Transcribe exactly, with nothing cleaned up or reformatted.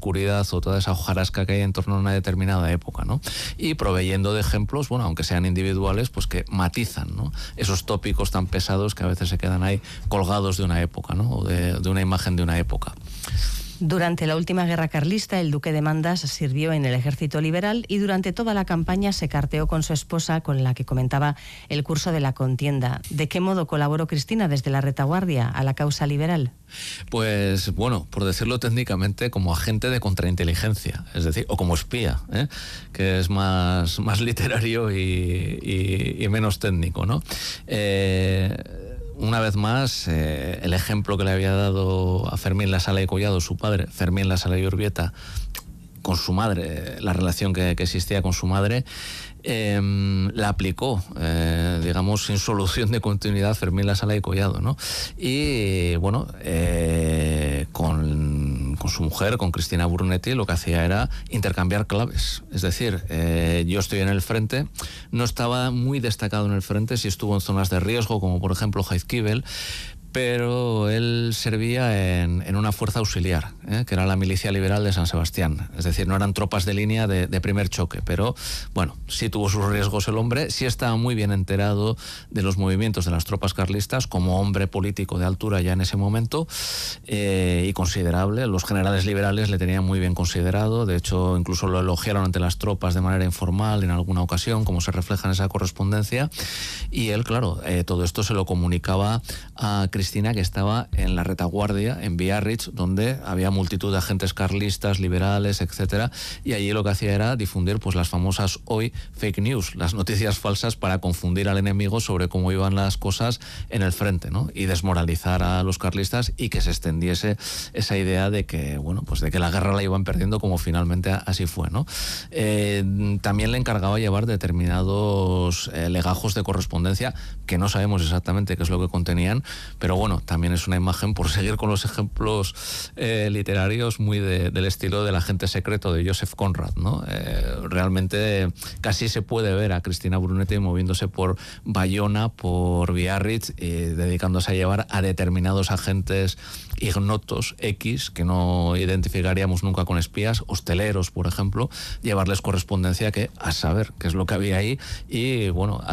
oscuridad o toda esa hojarasca que hay en torno a una determinada época, ¿no? Y proveyendo de ejemplos, bueno, aunque sean individuales, pues que matizan, ¿no?, esos tópicos tan pesados que a veces se quedan ahí colgados de una época, ¿no?, o de, de una imagen de una época. Durante la última guerra carlista, el duque de Mandas sirvió en el ejército liberal y durante toda la campaña se carteó con su esposa, con la que comentaba el curso de la contienda. ¿De qué modo colaboró Cristina desde la retaguardia a la causa liberal? Pues, bueno, por decirlo técnicamente, como agente de contrainteligencia, es decir, o como espía, ¿eh?, que es más, más literario y, y, y menos técnico, ¿no? Eh... Una vez más, eh, el ejemplo que le había dado a Fermín Lasala y Collado, su padre, Fermín Lasala y Urbieta, con su madre, la relación que, que existía con su madre, eh, la aplicó, eh, digamos, sin solución de continuidad Fermín Lasala y Collado, ¿no? Y, bueno, eh, con, con su mujer, con Cristina Brunetti, lo que hacía era intercambiar claves. Es decir, eh, yo estoy en el frente, no estaba muy destacado en el frente, si estuvo en zonas de riesgo, como por ejemplo Jaizkibel, pero él servía en, en una fuerza auxiliar, ¿eh?, que era la milicia liberal de San Sebastián. Es decir, no eran tropas de línea de, de primer choque, pero bueno, sí tuvo sus riesgos el hombre, sí estaba muy bien enterado de los movimientos de las tropas carlistas, como hombre político de altura ya en ese momento, eh, y considerable. Los generales liberales le tenían muy bien considerado, de hecho incluso lo elogiaron ante las tropas de manera informal en alguna ocasión, como se refleja en esa correspondencia, y él, claro, eh, todo esto se lo comunicaba a Cristina, Cristina, que estaba en la retaguardia, en Biarritz, donde había multitud de agentes carlistas, liberales, etcétera, y allí lo que hacía era difundir pues las famosas hoy fake news, las noticias falsas para confundir al enemigo sobre cómo iban las cosas en el frente, ¿no?, y desmoralizar a los carlistas y que se extendiese esa idea de que, bueno, pues de que la guerra la iban perdiendo, como finalmente así fue, ¿no? Eh, también le encargaba llevar determinados eh, legajos de correspondencia que no sabemos exactamente qué es lo que contenían, pero bueno, también es una imagen, por seguir con los ejemplos eh, literarios, muy de, del estilo del agente secreto de Joseph Conrad, ¿no? Eh, realmente casi se puede ver a Cristina Brunetti moviéndose por Bayona, por Biarritz, eh, dedicándose a llevar a determinados agentes ignotos X, que no identificaríamos nunca con espías, hosteleros, por ejemplo, llevarles correspondencia que a saber qué es lo que había ahí y, bueno,